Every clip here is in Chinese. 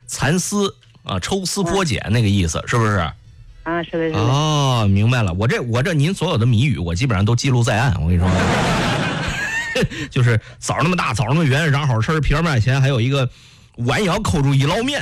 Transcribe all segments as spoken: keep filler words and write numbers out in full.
蚕丝啊，抽丝剥茧那个意思，是不是？ 啊，是的，是的。 哦，明白了。我这我这您所有的谜语，我基本上都记录在案。我跟你说，就是枣那么大，枣那么圆，瓤好吃，皮儿卖钱，还有一个弯腰扣住一捞面。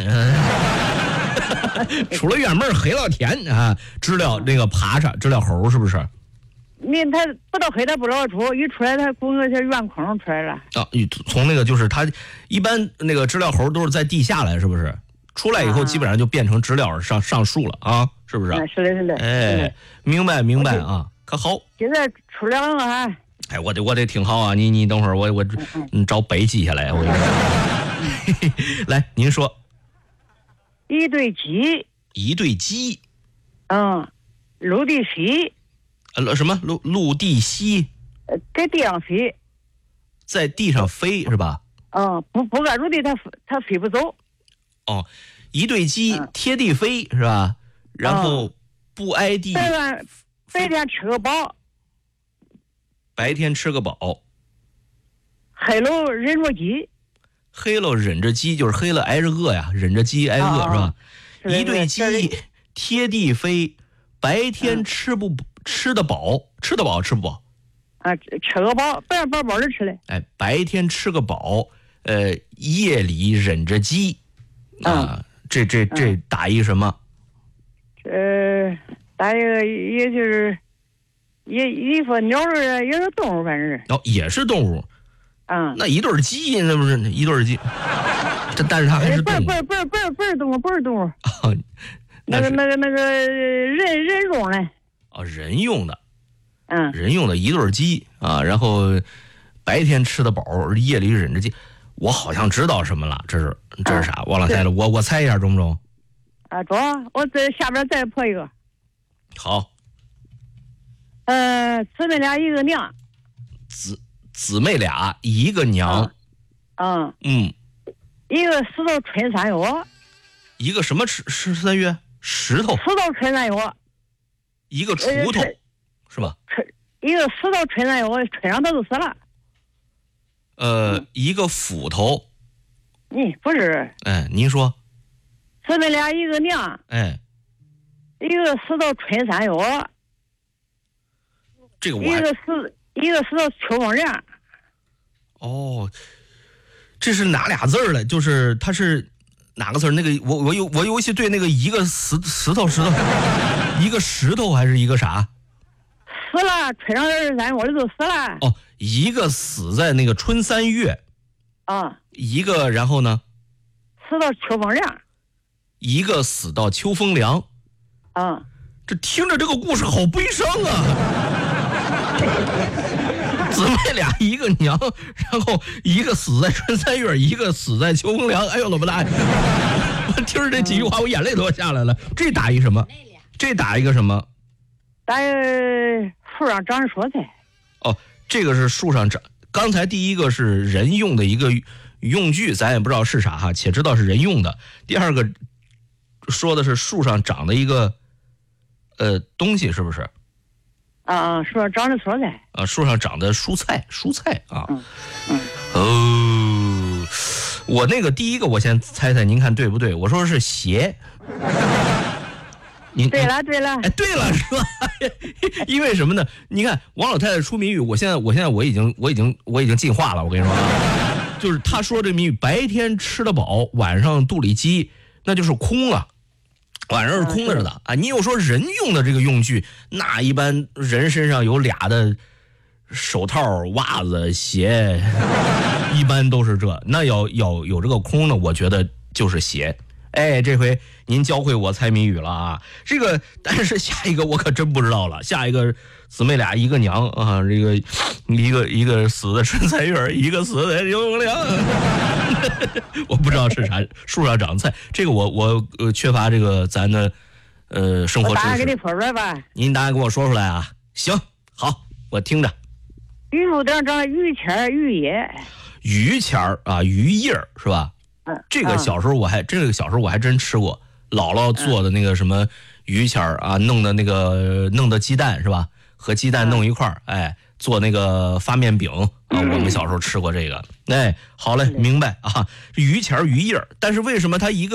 除了原味黑了甜啊，知了那个爬叉，知了猴是不是？ 你它不到黑它不老出，一出来它滚个小圆孔出来了。 啊，从那个就是它一般那个知了猴都是在地下来，是不是？出来以后基本上就变成知了上上树了啊，是不是？ 是的，是的。 哎，明白明白啊，可好。 现在出粮了哈。 哎，我这我这挺好啊，你你等会儿我我嗯找北记下来，我跟你说。来，您说。 一对鸡。 一对鸡。 嗯，陆地飞。 呃，什么陆陆地西？ 呃，在地上飞。 在地上飞是吧？ 嗯，不不按陆地它它飞不走。 哦，一对鸡贴地飞是吧？然后不挨地。 白天白天吃个饱。 白天吃个饱。 黑了忍着饥。 黑了忍着饥就是黑了挨着饿呀，忍着饥挨饿、哦、是吧？一对鸡贴地飞，白天吃不、嗯、吃得饱，吃得饱吃不饱？ 啊，吃个饱，不然饱饱的吃嘞。 哎，白天吃个饱，呃，夜里忍着饥，啊，嗯、这这这打一什么？ 呃，打一个也就是也一说鸟儿也是动物，反正是。 哦，也是动物。 嗯， 那一对鸡，那不是一对鸡？这但是它还是动物。 不是不是不是不是动物，不是动物。哦，那个那个那个人人用的。 哦，人用的。 嗯。 人用的一对鸡啊，然后白天吃的饱，夜里忍着饥。我好像知道什么了，这是这是啥？忘了猜了，我我猜一下中不中？ 啊，中！我在下边再破一个。 好。 呃，姊妹俩一个娘。 姊。姊妹俩一个娘， 嗯嗯， 一个死到春三月， 一个什么十十三月石头， 死到春三月， 一个锄头、呃、是吧？ 春一个死到春三月，春上它就死了。 呃，嗯、一个斧头， 嗯，不是， 哎，您说， 姊妹俩一个娘， 哎， 一个死到春三月， 这个我一个死。一个是秋风凉。 哦，这是哪俩字儿嘞？就是它是哪个字儿？那个我我有我有些对那个一个石石头石头，一个石头还是一个啥？ 死了，春上二十三，我这就死了。 哦，一个死在那个春三月。 啊。 一个然后呢？ 死到秋风凉。 一个死到秋风凉。 啊。 这听着这个故事好悲伤啊。姊妹俩一个娘，然后一个死在春三月，一个死在秋风凉。哎呦，老不大！我听着这几句话，我眼泪都要下来了。这打一什么？这打一个什么？ 打一个树上长的蔬菜。 哦，这个是树上长。刚才第一个是人用的一个用具，咱也不知道是啥哈，且知道是人用的。第二个说的是树上长的一个呃东西，是不是？ 啊，树上长的蔬菜啊，树上长的蔬菜，蔬菜啊， 嗯嗯， 哦，我那个第一个，我先猜猜，您看对不对？我说是鞋，您对了对了， 哎，对了是吧？因为什么呢？你看王老太太出谜语，我现在我现在我已经我已经我已经进化了，我跟你说啊，就是他说这谜语，白天吃得饱，晚上肚里饥，那就是空啊。晚上是空着的啊！你有说人用的这个用具，那一般人身上有俩的手套、袜子、鞋，一般都是这。那要要有这个空呢，我觉得就是鞋。哎，这回您教会我猜谜语了啊！这个，但是下一个我可真不知道了。下一个姊妹俩一个娘啊，这个一个一个死在春三月，一个死在秋风凉。我不知道是啥，树上长菜。这个我我呃缺乏这个咱的呃生活知识。 我答案给你说出来吧。 您答案给我说出来啊？行，好，我听着。 榆树顶长榆钱榆叶。 榆钱啊，榆叶是吧？ 嗯， 这个小时候我还、嗯、这个小时候我还真吃过，姥姥做的那个什么榆钱啊，弄的那个弄的鸡蛋是吧？和鸡蛋弄一块儿，哎，做那个发面饼啊，我们小时候吃过这个。哎，好嘞，明白啊，榆钱榆叶，但是为什么它一个